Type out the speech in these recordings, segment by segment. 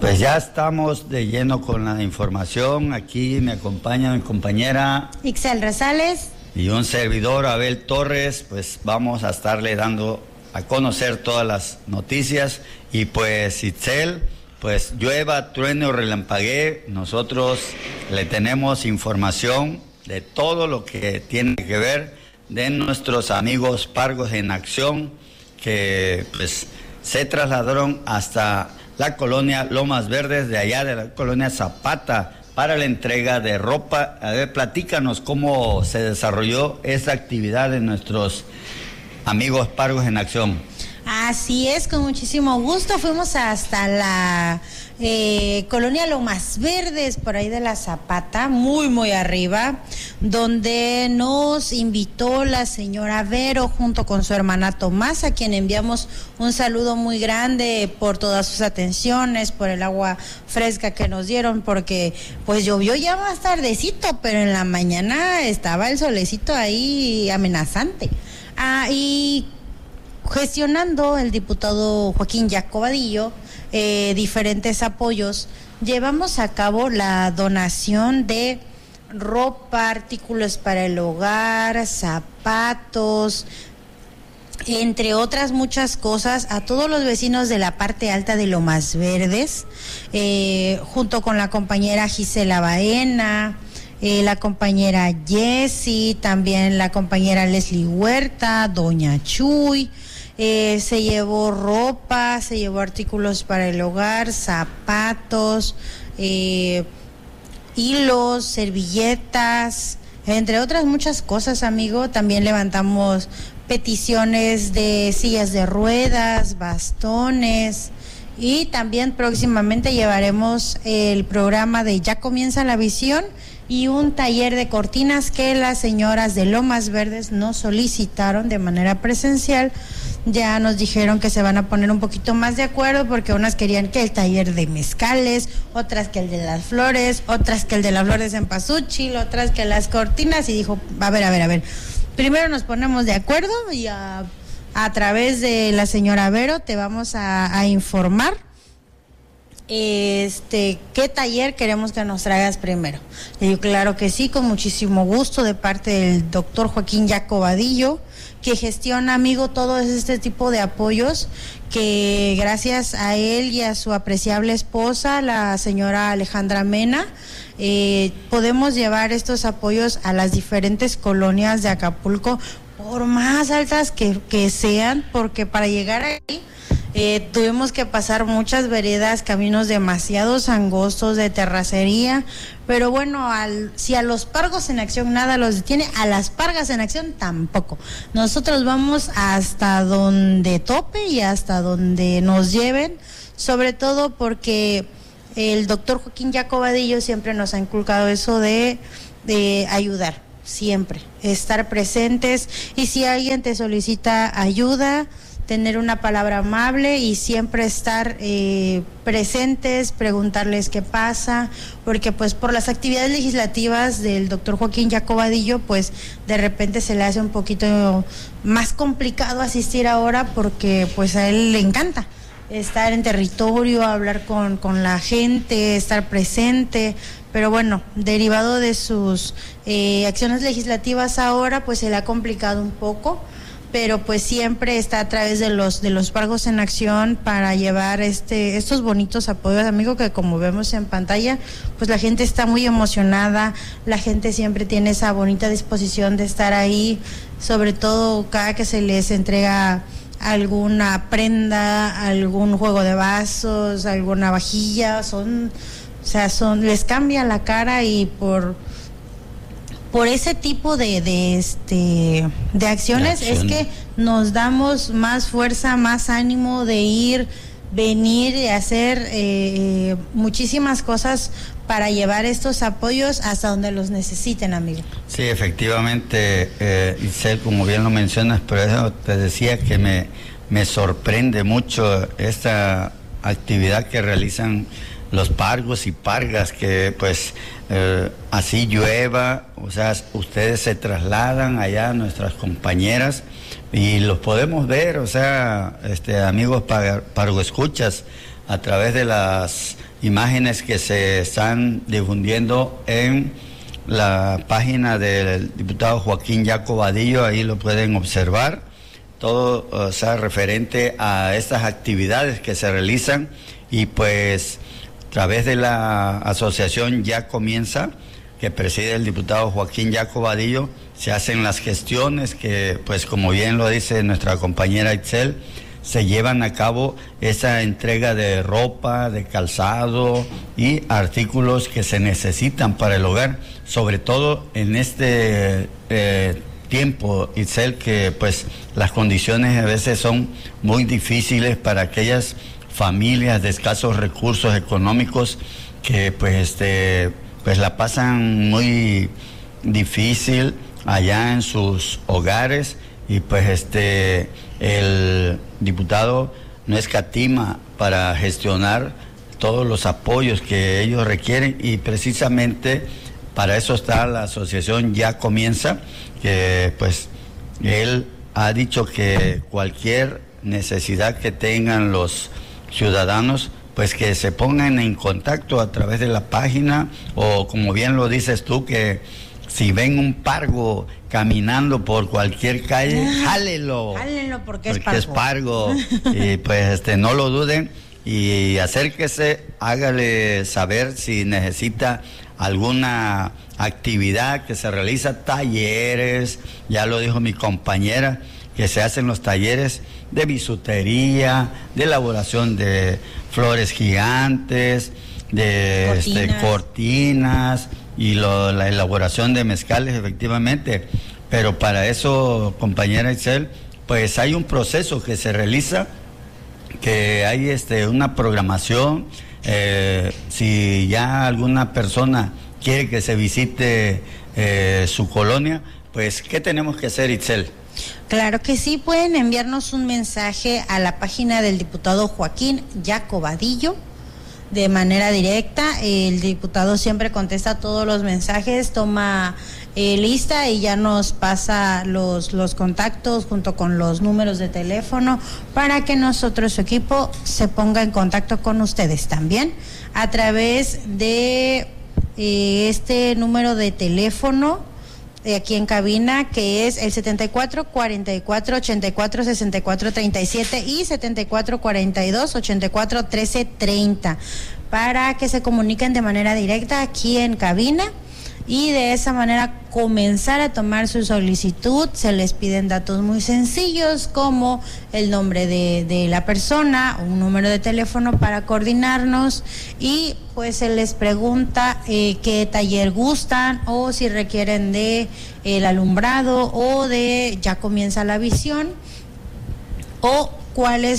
Pues ya estamos de lleno con la información. Aquí me acompaña mi compañera Ixel Rosales y un servidor, Abel Torres. Pues vamos a estarle dando a conocer todas las noticias. Y pues Ixel, pues llueva, truene o relampaguee, nosotros le tenemos información de todo lo que tiene que ver de nuestros amigos Pargos en Acción, que pues se trasladaron hasta la colonia Lomas Verdes, de allá de la colonia Zapata, para la entrega de ropa. A ver, platícanos cómo se desarrolló esta actividad de nuestros amigos Pargos en Acción. Así es, con muchísimo gusto. Fuimos hasta la colonia Lomas Verdes, por ahí de la Zapata, muy arriba, donde nos invitó la señora Vero junto con su hermana Tomás, a quien enviamos un saludo muy grande por todas sus atenciones, por el agua fresca que nos dieron, porque pues llovió ya más tardecito, pero en la mañana estaba el solecito ahí amenazante. Y gestionando el diputado Joaquín Jacobadillo diferentes apoyos, llevamos a cabo la donación de ropa, artículos para el hogar, zapatos, entre otras muchas cosas, a todos los vecinos de la parte alta de Lomas Verdes, junto con la compañera Gisela Baena, la compañera Jessie, también la compañera Leslie Huerta, doña Chuy. Se llevó ropa, se llevó artículos para el hogar, zapatos, hilos, servilletas, entre otras muchas cosas, amigo. También levantamos peticiones de sillas de ruedas, bastones, y también próximamente llevaremos el programa de Ya Comienza la Visión y un taller de cortinas que las señoras de Lomas Verdes nos solicitaron de manera presencial. Ya nos dijeron que se van a poner un poquito más de acuerdo, porque unas querían que el taller de mezcales, otras que el de las flores, otras que el de las flores en Pasuchil, otras que las cortinas, y dijo, a ver, primero nos ponemos de acuerdo y a través de la señora Vero te vamos a informar qué taller queremos que nos traigas primero. Le digo, claro que sí, con muchísimo gusto, de parte del doctor Joaquín Jacobadillo, que gestiona, amigo, todo este tipo de apoyos, que gracias a él y a su apreciable esposa, la señora Alejandra Mena, podemos llevar estos apoyos a las diferentes colonias de Acapulco, por más altas que sean, porque para llegar ahí tuvimos que pasar muchas veredas, caminos demasiado angostos de terracería, pero bueno, si a los Pargos en Acción nada los detiene, a las Pargas en Acción tampoco. Nosotros vamos hasta donde tope y hasta donde nos lleven, sobre todo porque el doctor Joaquín Jacobadillo siempre nos ha inculcado eso de ayudar, siempre, estar presentes, y si alguien te solicita ayuda, tener una palabra amable y siempre estar presentes, preguntarles qué pasa, porque pues por las actividades legislativas del doctor Joaquín Jacobadillo, pues de repente se le hace un poquito más complicado asistir ahora, porque pues a él le encanta estar en territorio, hablar con la gente, estar presente, pero bueno, derivado de sus acciones legislativas ahora, pues se le ha complicado un poco, pero pues siempre está a través de los Pargos en Acción para llevar estos bonitos apoyos, amigo, que como vemos en pantalla, pues la gente está muy emocionada, la gente siempre tiene esa bonita disposición de estar ahí, sobre todo cada que se les entrega alguna prenda, algún juego de vasos, alguna vajilla, les cambia la cara, y por ese tipo de acciones es que nos damos más fuerza, más ánimo de ir, venir y hacer muchísimas cosas para llevar estos apoyos hasta donde los necesiten, amigo. Sí, efectivamente, Ixel, como bien lo mencionas, pero eso te decía que me sorprende mucho esta actividad que realizan los Pargos y Pargas, que pues así llueva, o sea, ustedes se trasladan allá, nuestras compañeras, y los podemos ver, o sea, amigos Pargo escuchas, a través de las imágenes que se están difundiendo en la página del diputado Joaquín Yaco Vadillo, ahí lo pueden observar, todo, o sea, referente a estas actividades que se realizan, y pues a través de la asociación Ya Comienza, que preside el diputado Joaquín Yaco Vadillo, se hacen las gestiones que, pues como bien lo dice nuestra compañera Itzel, se llevan a cabo esa entrega de ropa, de calzado y artículos que se necesitan para el hogar, sobre todo en este tiempo, Itzel, que pues las condiciones a veces son muy difíciles para aquellas familias de escasos recursos económicos que pues la pasan muy difícil allá en sus hogares, y pues el diputado no escatima para gestionar todos los apoyos que ellos requieren, y precisamente para eso está la asociación Ya Comienza, que pues él ha dicho que cualquier necesidad que tengan los ciudadanos, pues que se pongan en contacto a través de la página, o como bien lo dices tú, que si ven un pargo caminando por cualquier calle, jálenlo porque es pargo. Y pues no lo duden y acérquese, hágale saber si necesita alguna actividad que se realiza, talleres, ya lo dijo mi compañera, que se hacen los talleres de bisutería, de elaboración de flores gigantes, de cortinas y la elaboración de mezcales, efectivamente. Pero para eso, compañera Itzel, pues hay un proceso que se realiza, que hay una programación. Si ya alguna persona quiere que se visite su colonia, pues ¿qué tenemos que hacer, Itzel? Claro que sí, pueden enviarnos un mensaje a la página del diputado Joaquín Yaco Vadillo de manera directa. El diputado siempre contesta todos los mensajes, toma lista y ya nos pasa los contactos junto con los números de teléfono para que nosotros, su equipo, se ponga en contacto con ustedes también a través de este número de teléfono aquí en cabina, que es el 74 44 84 64 37 y 74 42 84 13 30, para que se comuniquen de manera directa aquí en cabina y de esa manera comenzar a tomar su solicitud. Se les piden datos muy sencillos como el nombre de la persona, un número de teléfono para coordinarnos, y pues se les pregunta qué taller gustan, o si requieren de el alumbrado o de Ya Comienza la Visión, o cuál es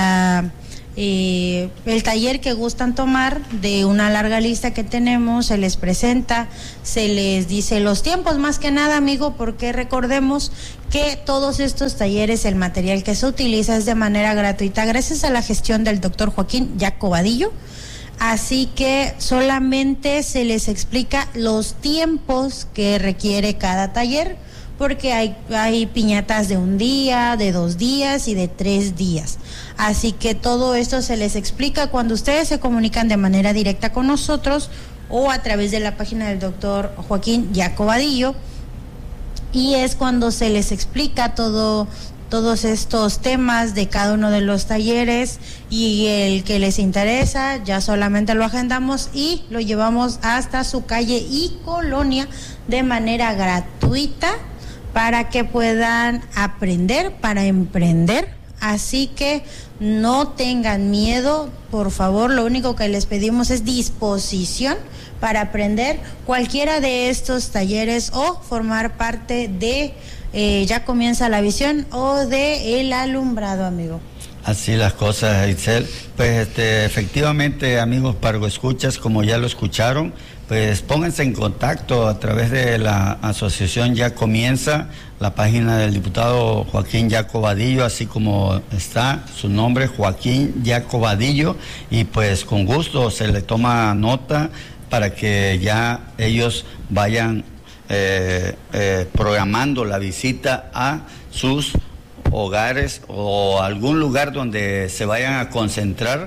el taller que gustan tomar. De una larga lista que tenemos, se les presenta, se les dice los tiempos, más que nada, amigo, porque recordemos que todos estos talleres, el material que se utiliza es de manera gratuita gracias a la gestión del doctor Joaquín Yaco Vadillo. Así que solamente se les explica los tiempos que requiere cada taller, porque hay piñatas de 1 día, de 2 días y de 3 días. Así que todo esto se les explica cuando ustedes se comunican de manera directa con nosotros o a través de la página del doctor Joaquín Yaco Vadillo, y es cuando se les explica todos estos temas de cada uno de los talleres, y el que les interesa ya solamente lo agendamos y lo llevamos hasta su calle y colonia de manera gratuita para que puedan aprender para emprender. Así que no tengan miedo, por favor, lo único que les pedimos es disposición para aprender cualquiera de estos talleres o formar parte de Ya Comienza la Visión o de el alumbrado, amigo. Así las cosas, Itzel. Pues efectivamente, amigos Pargo Escuchas, como ya lo escucharon, pues pónganse en contacto a través de la asociación Ya Comienza, la página del diputado Joaquín Yaco Vadillo, así como está su nombre, Joaquín Yaco Vadillo, y pues con gusto se le toma nota para que ya ellos vayan programando la visita a sus hogares o algún lugar donde se vayan a concentrar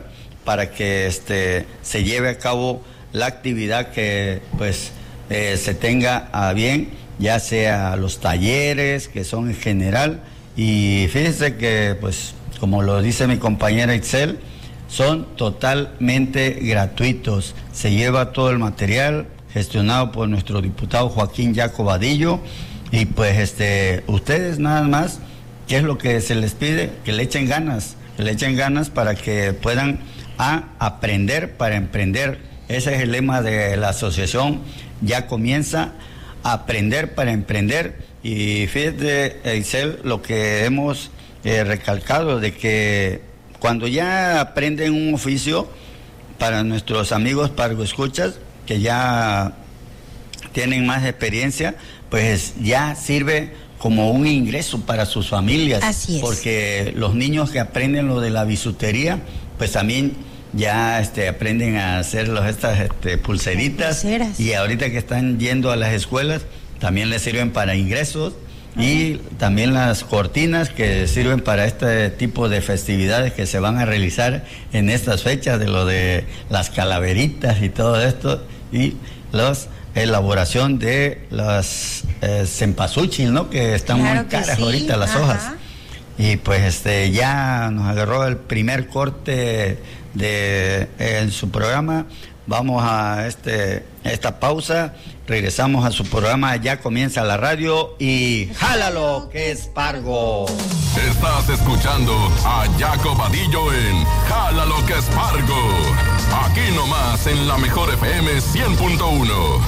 para que se lleve a cabo la actividad que pues se tenga a bien, ya sea los talleres que son en general. Y fíjense que pues como lo dice mi compañera Itzel, son totalmente gratuitos. Se lleva todo el material gestionado por nuestro diputado Joaquín Yaco Vadillo, y pues ustedes nada más, ¿qué es lo que se les pide? Que le echen ganas para que puedan aprender para emprender. Ese es el lema de la asociación. Ya comienza a aprender para emprender. Y fíjate, Isel, lo que hemos recalcado de que cuando ya aprenden un oficio, para nuestros amigos pargoescuchas que ya tienen más experiencia, pues ya sirve como un ingreso para sus familias. Así es. Porque los niños que aprenden lo de la bisutería, pues también ya aprenden a hacer estas pulseritas. Pulseras. Y ahorita que están yendo a las escuelas, también les sirven para ingresos. Y también las cortinas que sirven para este tipo de festividades que se van a realizar en estas fechas, de lo de las calaveritas y todo esto, y la elaboración de las cempasúchil, ¿no? Que están muy caras ahorita las hojas. Y pues ya nos agarró el primer corte en su programa. Vamos a esta pausa, regresamos a su programa, ya comienza la radio y ¡jálalo que es Pargo! Estás escuchando a Yaco Vadillo en ¡Jálalo que es Pargo! Aquí nomás en la mejor FM 100.1.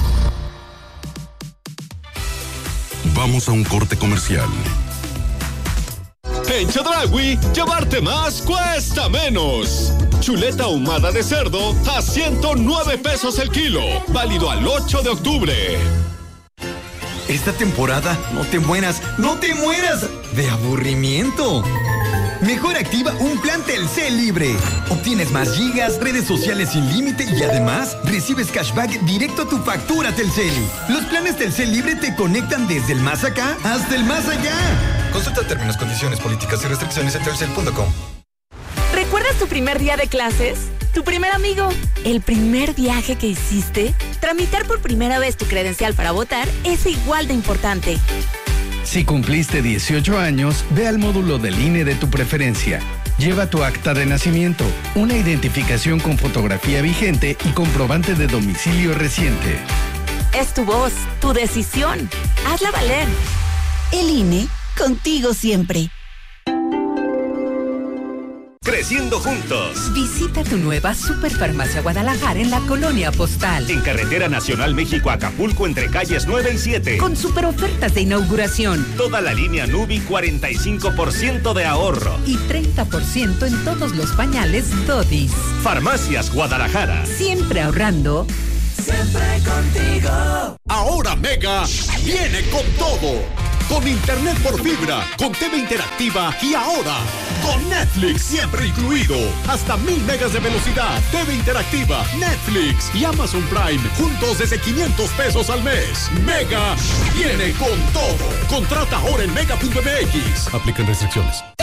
Vamos a un corte comercial. En Chedraui, llevarte más cuesta menos. Chuleta ahumada de cerdo a 109 pesos el kilo. Válido al 8 de octubre. Esta temporada no te mueras de aburrimiento. Mejor activa un plan Telcel libre. Obtienes más gigas, redes sociales sin límite y además recibes cashback directo a tu factura Telcel. Los planes Telcel libre te conectan desde el más acá hasta el más allá. Consulta términos, condiciones, políticas y restricciones en telcel.com. ¿Recuerdas tu primer día de clases? ¿Tu primer amigo? ¿El primer viaje que hiciste? Tramitar por primera vez tu credencial para votar es igual de importante. Si cumpliste 18 años, ve al módulo del INE de tu preferencia. Lleva tu acta de nacimiento, una identificación con fotografía vigente y comprobante de domicilio reciente. Es tu voz, tu decisión. Hazla valer. El INE, contigo siempre. Creciendo juntos. Visita tu nueva Superfarmacia Guadalajara en la Colonia Postal. En Carretera Nacional México-Acapulco entre calles 9 y 7. Con super ofertas de inauguración. Toda la línea Nubi 45% de ahorro. Y 30% en todos los pañales Dodis. Farmacias Guadalajara. Siempre ahorrando. Siempre contigo. Ahora Mega viene con todo. Con internet por fibra, con TV interactiva y ahora con Netflix siempre incluido. Hasta 1000 megas de velocidad, TV interactiva, Netflix y Amazon Prime juntos desde 500 pesos al mes. Mega viene con todo. Contrata ahora en mega.mx. Aplican restricciones.